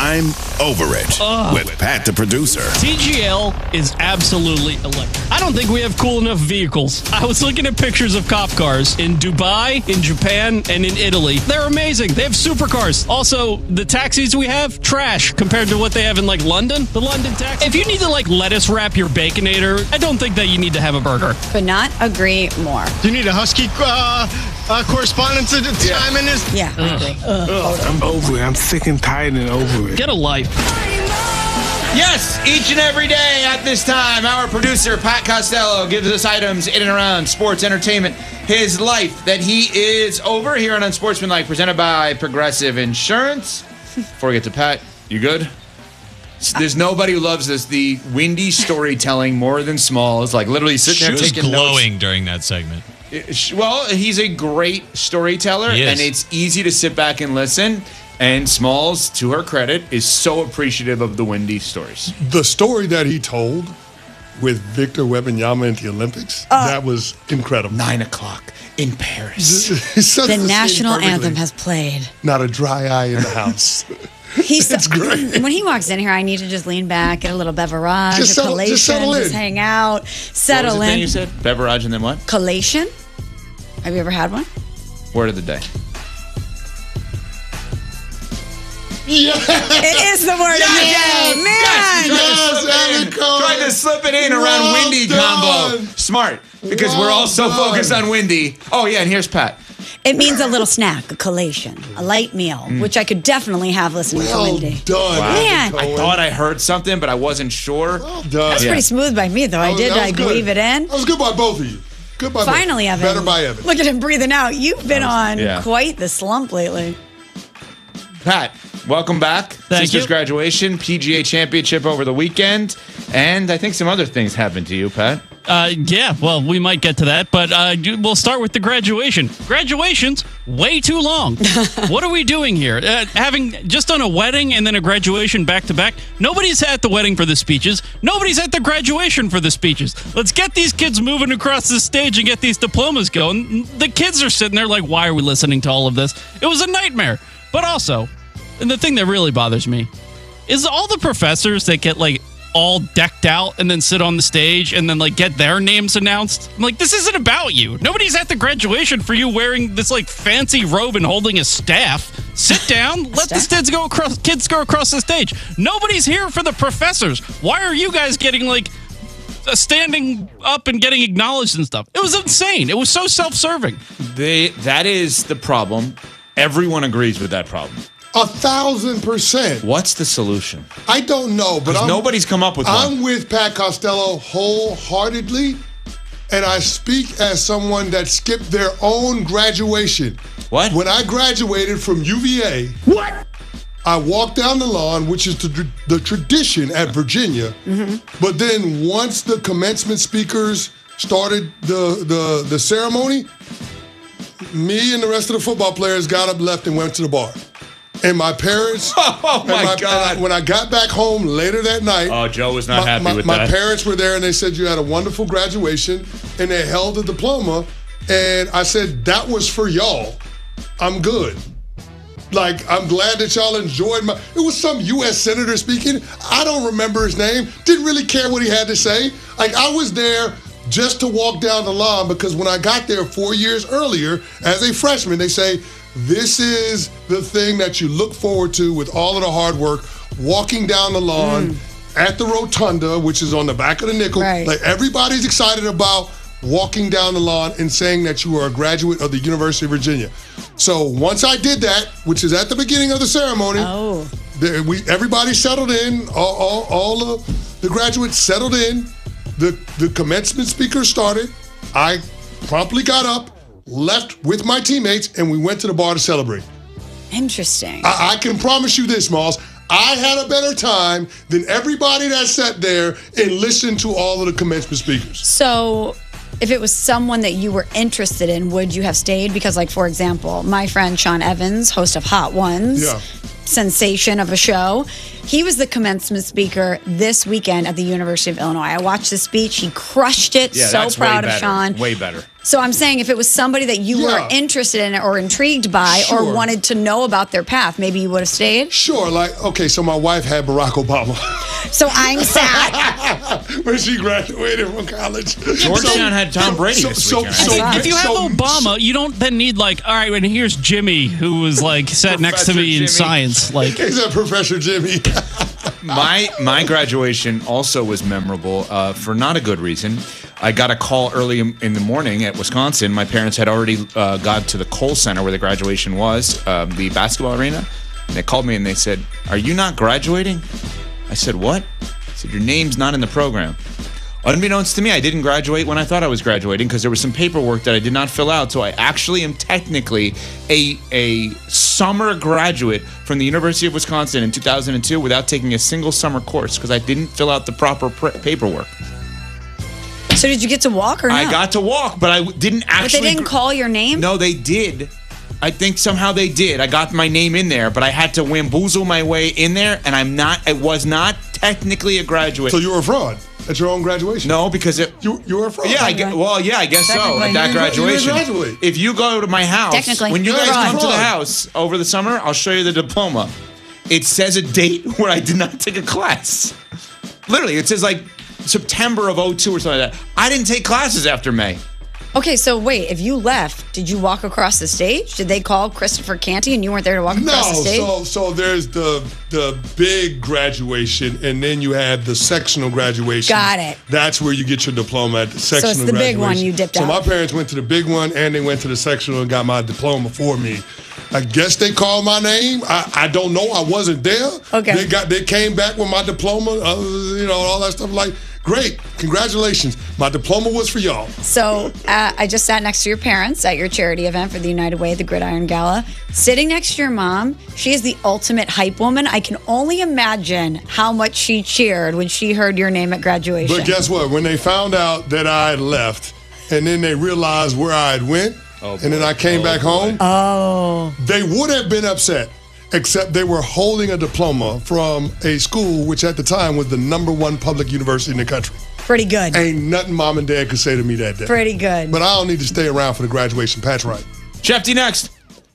I'm Over It with Pat the producer. TGL is absolutely electric. I don't think we have cool enough vehicles. I was looking at pictures of cop cars in Dubai, in Japan, and in Italy. They're amazing. They have supercars. Also, the taxis we have, trash compared to what they have in like London. The London taxi. If you need to like lettuce wrap your Baconator, I don't think that you need to have a burger. Could not agree more. Do you need a Husky correspondent to chime in this? Yeah, I agree. I'm over it. I'm sick and tired and over it. Get a life. Yes, each and every day at this time, our producer, Pat Costello, gives us items in and around sports, entertainment, his life that he is over here on Unsportsmanlike, presented by Progressive Insurance. Before we get to Pat, you good? There's nobody who loves this. The windy storytelling more than Smalls. Like literally sitting there taking notes. She was glowing during that segment. Well, he's a great storyteller, and it's easy to sit back and listen. And Smalls, to her credit, is so appreciative of the windy stories. The story that he told with Victor Wembanyama at the Olympics, that was incredible. 9 o'clock in Paris. The national anthem has played. Not a dry eye in the house. It's great. When he walks in here, I need to just lean back, get a little beverage, collation, just hang out, settle what was the in. thing you said? Beverage and then what? Collation. Have you ever had one? Word of the day. Yeah. It is the word of the day, man. Trying to slip it in around windy combo. Smart, because we're all so focused on windy. Oh yeah, and here's Pat. It means a little snack, a collation, a light meal, which I could definitely have listening to Windy. Done. Wow. Man. I thought I heard something, but I wasn't sure. Well done. That's pretty smooth by me, though. I did weave it in. That was good by both of you. Good by Finally, both. Evan. Better by Evan. Look at him breathing out. You've been on quite the slump lately. Pat, welcome back. Thank Sister's you. graduation, PGA Championship over the weekend, and I think some other things happened to you, Pat. Yeah, well, we might get to that, but we'll start with the graduation. Graduation's way too long. What are we doing here? Having just done a wedding and then a graduation back-to-back, nobody's at the wedding for the speeches. Nobody's at the graduation for the speeches. Let's get these kids moving across the stage and get these diplomas going. The kids are sitting there like, why are we listening to all of this? It was a nightmare. But also, and the thing that really bothers me, is all the professors that get, like, all decked out and then sit on the stage and then like get their names announced. I'm like, this isn't about you. Nobody's at the graduation for you wearing this like fancy robe and holding a staff. Sit down, let the kids go across the stage. Nobody's here for the professors. Why are you guys getting like standing up and getting acknowledged and stuff? It was insane. It was so self-serving. That is the problem. Everyone agrees with that problem. 1,000%. What's the solution? I don't know, but nobody's come up with one. I'm with Pat Costello wholeheartedly, and I speak as someone that skipped their own graduation. What? When I graduated from UVA, I walked down the lawn, which is the tradition at Virginia. But then once the commencement speakers started the ceremony, me and the rest of the football players got up, left, and went to the bar. And my parents, God! When I got back home later that night, Joe was not happy with my that. My parents were there, and they said you had a wonderful graduation, and they held the diploma, and I said that was for y'all. I'm good. Like, I'm glad that y'all enjoyed it was some U.S. senator speaking. I don't remember his name. Didn't really care what he had to say. Like, I was there just to walk down the lawn because when I got there 4 years earlier as a freshman, they say, this is the thing that you look forward to with all of the hard work, walking down the lawn at the rotunda, which is on the back of the nickel. Right. Like, everybody's excited about walking down the lawn and saying that you are a graduate of the University of Virginia. So once I did that, which is at the beginning of the ceremony, everybody settled in, all of the graduates settled in, the commencement speaker started, I promptly got up, left with my teammates, and we went to the bar to celebrate. Interesting. I can promise you this, Moss. I had a better time than everybody that sat there and listened to all of the commencement speakers. So if it was someone that you were interested in, would you have stayed? Because, like, for example, my friend Sean Evans, host of Hot Ones, sensation of a show, he was the commencement speaker this weekend at the University of Illinois. I watched the speech. He crushed it. So proud of Sean. Way better. So I'm saying if it was somebody that you were interested in or intrigued by or wanted to know about their path, maybe you would have stayed? Sure. Like, okay, so my wife had Barack Obama. So I'm sad. When she graduated from college. Georgetown had Tom Brady this weekend. If you have Obama, you don't then need like, all right, and here's Jimmy, who was like sat next to me in science. Like, he's a Professor Jimmy. My graduation also was memorable for not a good reason. I got a call early in the morning at Wisconsin. My parents had already got to the Kohl Center where the graduation was, the basketball arena. And they called me and they said, "Are you not graduating?" I said, "What?" I said, "Your name's not in the program." Unbeknownst to me, I didn't graduate when I thought I was graduating because there was some paperwork that I did not fill out. So I actually am technically a summer graduate from the University of Wisconsin in 2002 without taking a single summer course because I didn't fill out the proper paperwork. So did you get to walk or not? I got to walk, but I didn't actually. But they didn't call your name? No, they did. I think somehow they did. I got my name in there, but I had to wamboozle my way in there, and I was not technically a graduate. So you were a fraud at your own graduation? No, because you were a fraud. Yeah, I guess so. At that graduation, if you go to my house, when you guys come to the house over the summer, I'll show you the diploma. It says a date where I did not take a class. Literally, it says like September of 2002 or something like that. I didn't take classes after May. Okay, so wait, if you left, did you walk across the stage? Did they call Christopher Canty and you weren't there to walk across the stage? No, so there's the big graduation, and then you have the sectional graduation. Got it. That's where you get your diploma at the sectional graduation. So it's the big one you dipped out. So my parents went to the big one, and they went to the sectional and got my diploma for me. I guess they called my name. I don't know. I wasn't there. Okay. They came back with my diploma, all that stuff. Like, great, congratulations. My diploma was for y'all. So I just sat next to your parents at your charity event for the United Way, the Gridiron Gala. Sitting next to your mom, she is the ultimate hype woman. I can only imagine how much she cheered when she heard your name at graduation. But guess what? When they found out that I had left, and then they realized where I had went, and then I came back home, they would have been upset. Except they were holding a diploma from a school which at the time was the #1 public university in the country. Pretty good. Ain't nothing mom and dad could say to me that day. Pretty good. But I don't need to stay around for the graduation. Pat's right. Shefty next.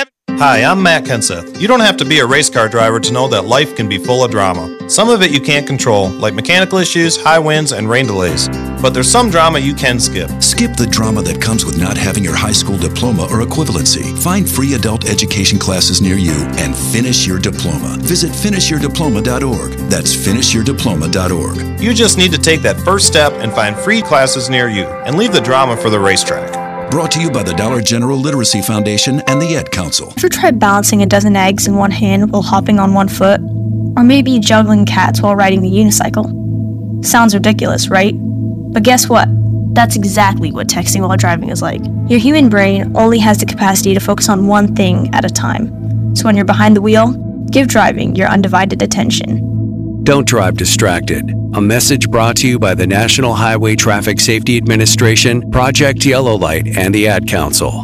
Hi, I'm Matt Kenseth. You don't have to be a race car driver to know that life can be full of drama. Some of it you can't control, like mechanical issues, high winds, and rain delays. But there's some drama you can skip. Skip the drama that comes with not having your high school diploma or equivalency. Find free adult education classes near you and finish your diploma. Visit finishyourdiploma.org. That's finishyourdiploma.org. You just need to take that first step and find free classes near you and leave the drama for the racetrack. Brought to you by the Dollar General Literacy Foundation and the Ed Council. Ever tried balancing a dozen eggs in one hand while hopping on one foot? Or maybe juggling cats while riding the unicycle? Sounds ridiculous, right? But guess what? That's exactly what texting while driving is like. Your human brain only has the capacity to focus on one thing at a time. So when you're behind the wheel, give driving your undivided attention. Don't drive distracted. A message brought to you by the National Highway Traffic Safety Administration, Project Yellow Light, and the Ad Council.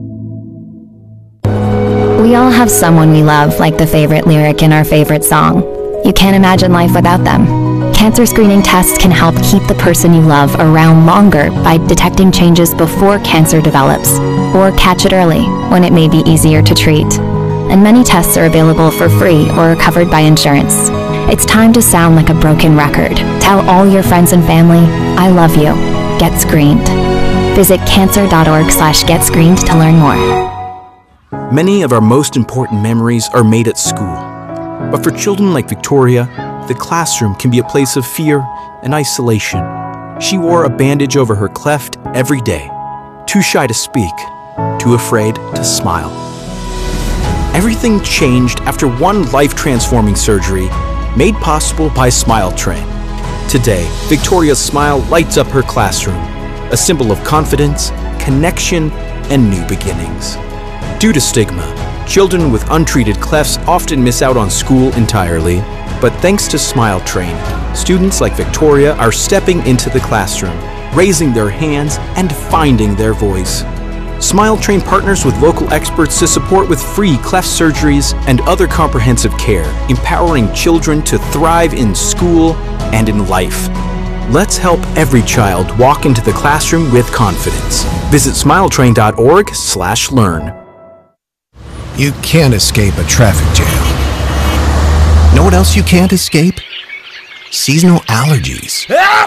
We all have someone we love, like the favorite lyric in our favorite song. You can't imagine life without them. Cancer screening tests can help keep the person you love around longer by detecting changes before cancer develops, or catch it early when it may be easier to treat. And many tests are available for free or are covered by insurance. It's time to sound like a broken record. Tell all your friends and family, I love you. Get screened. Visit cancer.org/getscreened to learn more. Many of our most important memories are made at school. But for children like Victoria, the classroom can be a place of fear and isolation. She wore a bandage over her cleft every day, too shy to speak, too afraid to smile. Everything changed after one life-transforming surgery made possible by Smile Train. Today, Victoria's smile lights up her classroom, a symbol of confidence, connection, and new beginnings. Due to stigma, children with untreated clefts often miss out on school entirely, but thanks to Smile Train, students like Victoria are stepping into the classroom, raising their hands, and finding their voice. Smile Train partners with local experts to support with free cleft surgeries and other comprehensive care, empowering children to thrive in school and in life. Let's help every child walk into the classroom with confidence. Visit smiletrain.org/learn. You can't escape a traffic jam. Know what else you can't escape? Seasonal allergies.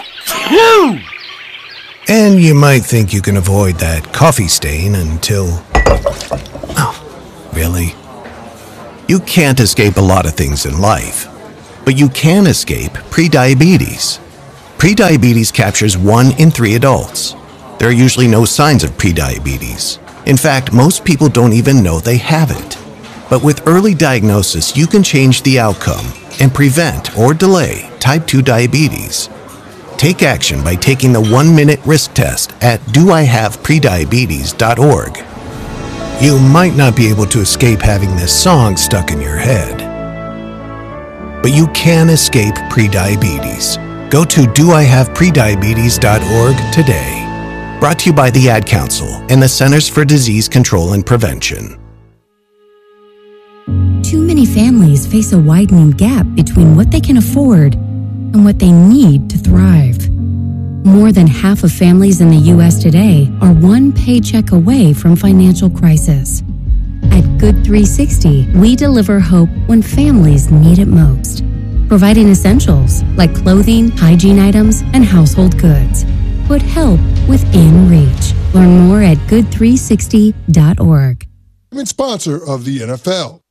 And you might think you can avoid that coffee stain until... Oh, really? You can't escape a lot of things in life, but you can escape prediabetes. Prediabetes captures 1 in 3 adults. There are usually no signs of prediabetes. In fact, most people don't even know they have it. But with early diagnosis, you can change the outcome and prevent or delay type 2 diabetes. Take action by taking the 1-minute risk test at doihaveprediabetes.org. You might not be able to escape having this song stuck in your head, but you can escape prediabetes. Go to doihaveprediabetes.org today. Brought to you by the Ad Council and the Centers for Disease Control and Prevention. Too many families face a widening gap between what they can afford and what they need to thrive. More than half of families in the U.S. today are one paycheck away from financial crisis. At Good 360, we deliver hope when families need it most, providing essentials like clothing, hygiene items, and household goods. Put help within reach. Learn more at good360.org. Sponsor of the NFL.